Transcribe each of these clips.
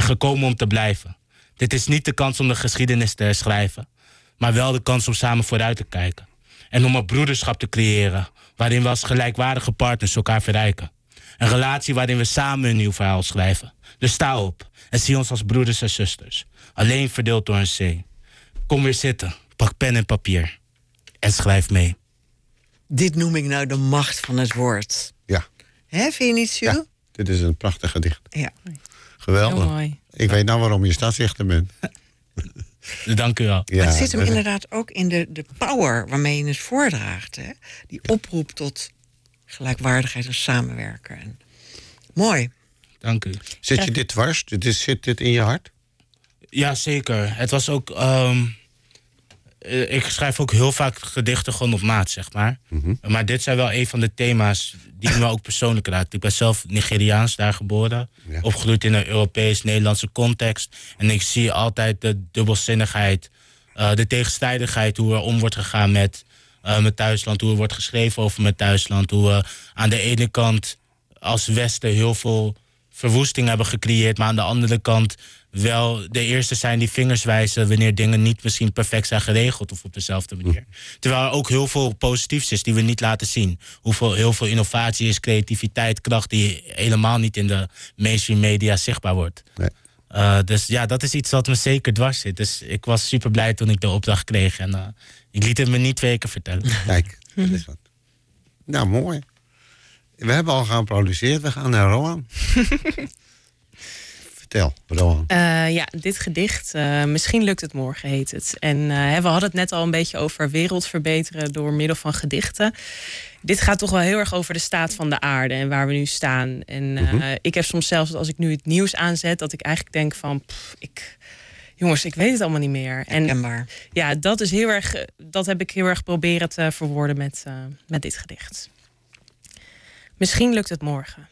en gekomen om te blijven. Dit is niet de kans om de geschiedenis te herschrijven, maar wel de kans om samen vooruit te kijken. En om een broederschap te creëren, waarin we als gelijkwaardige partners elkaar verrijken. Een relatie waarin we samen een nieuw verhaal schrijven. Dus sta op en zie ons als broeders en zusters. Alleen verdeeld door een zee. Kom weer zitten, pak pen en papier en schrijf mee. Dit noem ik nou de macht van het woord. Ja. Hè, vind je niet, Sue? Ja, dit is een prachtig gedicht. Ja. Geweldig. Heel mooi. Ik weet nou waarom je stadsdichter bent. Dank u wel. Ja, Maar het zit hem inderdaad ook in de power waarmee je het voordraagt. Hè? Die oproep tot gelijkwaardigheid en samenwerken. En mooi. Dank u. Zit je dit dwars? Zit dit in je hart? Ja, zeker. Het was ook... ik schrijf ook heel vaak gedichten gewoon op maat, zeg maar. Maar dit zijn wel een van de thema's die me ook persoonlijk raakt. Ik ben zelf Nigeriaans, daar geboren. Ja. Opgegroeid in een Europees-Nederlandse context. En ik zie altijd de dubbelzinnigheid, de tegenstrijdigheid, hoe er om wordt gegaan met mijn thuisland, hoe er wordt geschreven over mijn thuisland, hoe we aan de ene kant als Westen heel veel verwoesting hebben gecreëerd, maar aan de andere kant wel de eerste zijn die vingers wijzen wanneer dingen niet misschien perfect zijn geregeld of op dezelfde manier. Terwijl er ook heel veel positiefs is die we niet laten zien. Heel veel innovatie is, creativiteit, kracht die helemaal niet in de mainstream media zichtbaar wordt. Nee. Dus ja, dat is iets wat me zeker dwars zit. Dus ik was super blij toen ik de opdracht kreeg en ik liet het me niet 2 keer vertellen. Kijk, dat is wat. Nou, mooi. We hebben al geapplaudisseerd. We gaan naar Roan. Vertel, Roan. Ja, dit gedicht, Misschien lukt het morgen, heet het. En we hadden het net al een beetje over wereld verbeteren door middel van gedichten. Dit gaat toch wel heel erg over de staat van de aarde en waar we nu staan. En ik heb soms zelfs, als ik nu het nieuws aanzet, dat ik eigenlijk denk van, jongens, ik weet het allemaal niet meer. En ja, dat heb ik heel erg proberen te verwoorden met dit gedicht. Misschien lukt het morgen.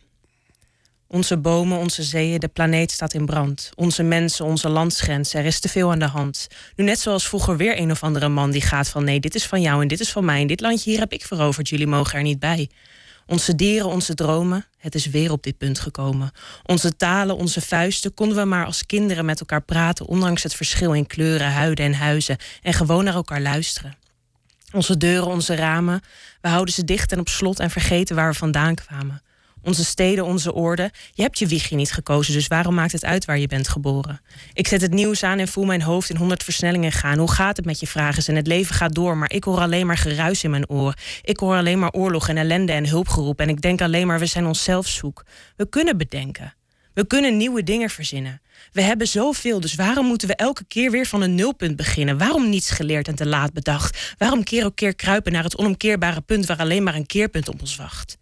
Onze bomen, onze zeeën, de planeet staat in brand. Onze mensen, onze landsgrenzen, er is te veel aan de hand. Nu net zoals vroeger weer een of andere man die gaat van, nee, dit is van jou en dit is van mij. En dit landje hier heb ik veroverd, jullie mogen er niet bij. Onze dieren, onze dromen, het is weer op dit punt gekomen. Onze talen, onze vuisten, konden we maar als kinderen met elkaar praten, ondanks het verschil in kleuren, huiden en huizen, en gewoon naar elkaar luisteren. Onze deuren, onze ramen, we houden ze dicht en op slot en vergeten waar we vandaan kwamen. Onze steden, onze oorden. Je hebt je wiegje niet gekozen, dus waarom maakt het uit waar je bent geboren? Ik zet het nieuws aan en voel mijn hoofd in 100 versnellingen gaan. Hoe gaat het met je, vragen ze, en het leven gaat door, maar ik hoor alleen maar geruis in mijn oor. Ik hoor alleen maar oorlog en ellende en hulpgeroep en ik denk alleen maar, we zijn onszelf zoek. We kunnen bedenken. We kunnen nieuwe dingen verzinnen. We hebben zoveel, dus waarom moeten we elke keer weer van een nulpunt beginnen? Waarom niets geleerd en te laat bedacht? Waarom keer op keer kruipen naar het onomkeerbare punt waar alleen maar een keerpunt op ons wacht?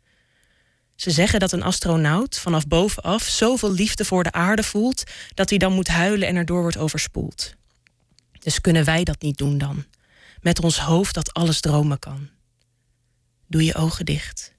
Ze zeggen dat een astronaut vanaf bovenaf zoveel liefde voor de aarde voelt, dat hij dan moet huilen en erdoor wordt overspoeld. Dus kunnen wij dat niet doen dan? Met ons hoofd dat alles dromen kan. Doe je ogen dicht.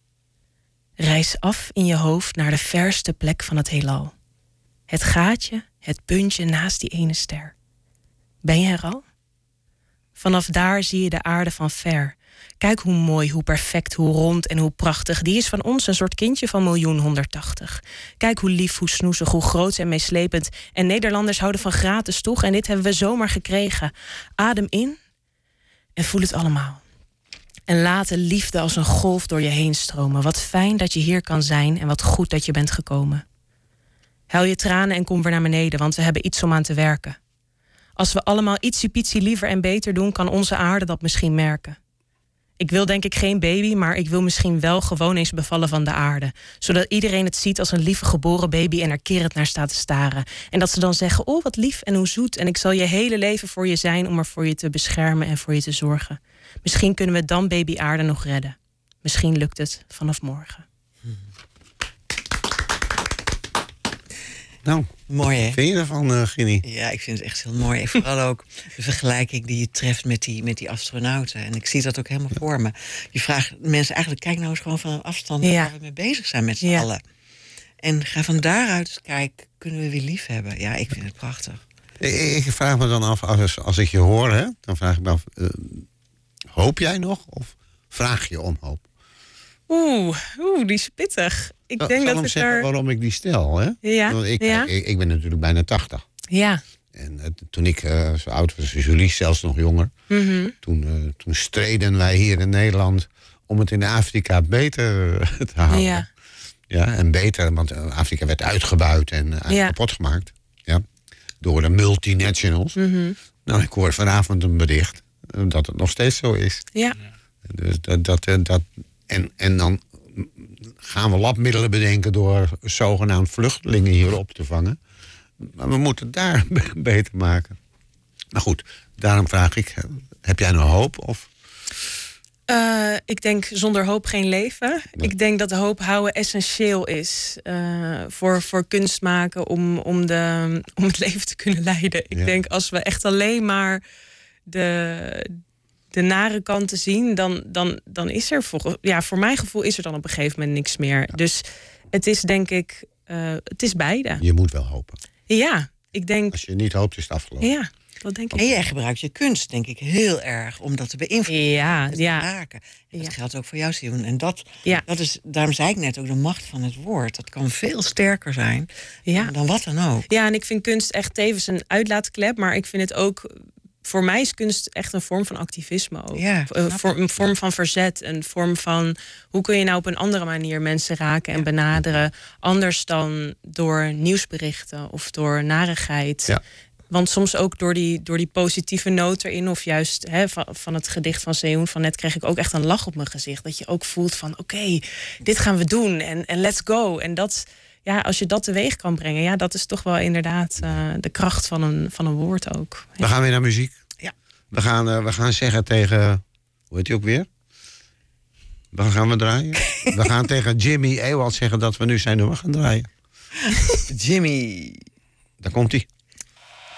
Reis af in je hoofd naar de verste plek van het heelal. Het gaatje, het puntje naast die ene ster. Ben je er al? Vanaf daar zie je de aarde van ver. Kijk hoe mooi, hoe perfect, hoe rond en hoe prachtig. Die is van ons een soort kindje van 1.180.000. Kijk hoe lief, hoe snoezig, hoe groot en meeslepend. En Nederlanders houden van gratis toch? En dit hebben we zomaar gekregen. Adem in en voel het allemaal. En laat de liefde als een golf door je heen stromen. Wat fijn dat je hier kan zijn en wat goed dat je bent gekomen. Huil je tranen en kom weer naar beneden, want we hebben iets om aan te werken. Als we allemaal ietsiepietsie liever en beter doen, kan onze aarde dat misschien merken. Ik wil denk ik geen baby, maar ik wil misschien wel gewoon eens bevallen van de aarde. Zodat iedereen het ziet als een lieve geboren baby en er kerend naar staat te staren. En dat ze dan zeggen, oh wat lief en hoe zoet. En ik zal je hele leven voor je zijn om er voor je te beschermen en voor je te zorgen. Misschien kunnen we dan baby aarde nog redden. Misschien lukt het vanaf morgen. Nou, mooi hè? Vind je ervan, Ginny? Ja, ik vind het echt heel mooi. Vooral ook de vergelijking die je treft met die astronauten. En ik zie dat ook helemaal voor me. Je vraagt mensen eigenlijk, kijk nou eens gewoon van een afstand waar we mee bezig zijn met z'n allen. En ga van daaruit eens kijken, kunnen we weer lief hebben? Ja, ik vind het prachtig. Ik vraag me dan af, als ik je hoor, hè, dan vraag ik me af, hoop jij nog of vraag je om hoop? Oeh, die is pittig. Ik denk dat het zeggen waarom ik die stel, hè? Ja. Want ik ben natuurlijk bijna 80. Ja. En toen ik zo oud was, Julie zelfs nog jonger... Toen streden wij hier in Nederland om het in Afrika beter te houden. Ja, en beter, want Afrika werd uitgebuit en kapot gemaakt. Ja, door de multinationals. Nou, ik hoor vanavond een bericht dat het nog steeds zo is. Ja. Dus en dan gaan we labmiddelen bedenken door zogenaamd vluchtelingen hier op te vangen. Maar we moeten het daar beter maken. Maar goed, daarom vraag ik, heb jij nou hoop? Of? Ik denk zonder hoop geen leven. Nee. Ik denk dat hoop houden essentieel is voor kunst maken om het leven te kunnen leiden. Ik denk als we echt alleen maar de nare kanten zien, dan is er voor mijn gevoel is er dan op een gegeven moment niks meer. Ja. Dus het is denk ik, het is beide. Je moet wel hopen. Ja, ik denk. Als je niet hoopt, is het afgelopen. Ja. Dat denk ik. En jij gebruikt je kunst, denk ik, heel erg om dat te beïnvloeden. Te raken. Dat geldt ook voor jou, Sion. En dat is, daarom zei ik net ook, de macht van het woord. Dat kan veel sterker zijn dan wat dan ook. Ja, en ik vind kunst echt tevens een uitlaatklep. Maar ik vind het ook, voor mij is kunst echt een vorm van activisme ook. Ja, een vorm van verzet. Een vorm van, hoe kun je nou op een andere manier mensen raken en benaderen. Anders dan door nieuwsberichten of door narigheid. Ja. Want soms ook door die positieve noot erin, of juist van het gedicht van Sejoen van net, kreeg ik ook echt een lach op mijn gezicht. Dat je ook voelt van oké, dit gaan we doen en let's go. En dat, als je dat teweeg kan brengen, dat is toch wel inderdaad de kracht van een woord ook. We gaan weer naar muziek. Ja. We gaan zeggen tegen, hoe heet hij ook weer? Waar gaan we draaien? We gaan tegen Jimmy Ewald zeggen dat we nu zijn nummer gaan draaien. Jimmy. Daar komt hij.